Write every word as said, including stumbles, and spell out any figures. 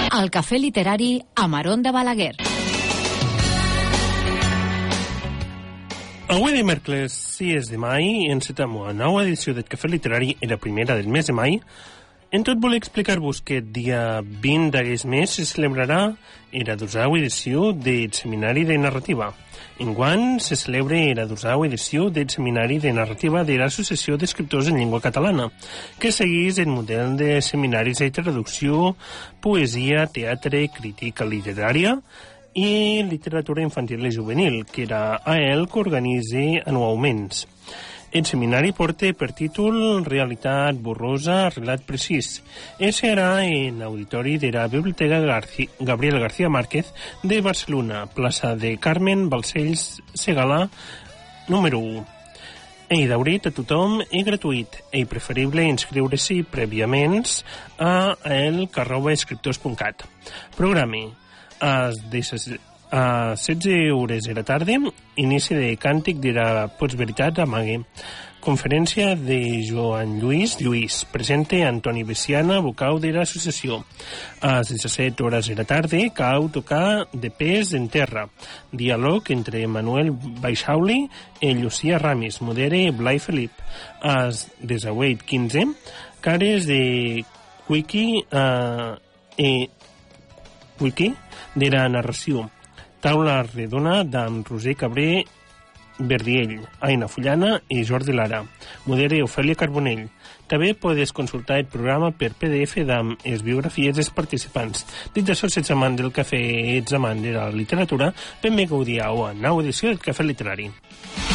El Cafè Literari Amarón de Balaguer. Avui dimecres sis de maig encetem una nova edició del Cafè Literari i la primera del mes de maig. En tot volia explicar-vos que el dia vint d'aquest mes se celebrarà la dosau edició del Seminari de Narrativa. Enguany se celebra la dosau edició del Seminari de Narrativa de l'Associació d'Escriptors en Llengua Catalana, que segueix el model de seminaris de traducció, poesia, teatre, crítica literària i literatura infantil i juvenil, que era a ell que organitza anualment. El seminari porta per títol Realitat borrosa, relat precís. I serà en l'auditori de la Biblioteca Garci- Gabriel García Márquez de Barcelona, plaça de Carmen Balcells Segalà, número u. I d'obrit a tothom i gratuït. I preferible inscriure-s'hi prèviament a el arroba escriptors punt cat. Programa a setze hores de la tarda, inici de càntic de la postveritat amague. Conferència de Joan Lluís Lluís. Presente Antoni Veciana, vocau de l'associació. A les disset hores de la tarda, cau tocar de pes en terra. Diàleg entre Manuel Baixauli i Llucia Ramis. Modere Blai Felip. A les disset quinze, cares de Wiki eh, i Wiki de la narració. Taula redona d'en Roser Cabré Verdiell, Aina Fullana i Jordi Lara. Modere Ofèlia Carbonell. També podes consultar el programa per P D F amb les biografies dels participants. Dit això, si ets amant del cafè i ets amant de la literatura, ben bé gaudiau a nova edició del Cafè Literari.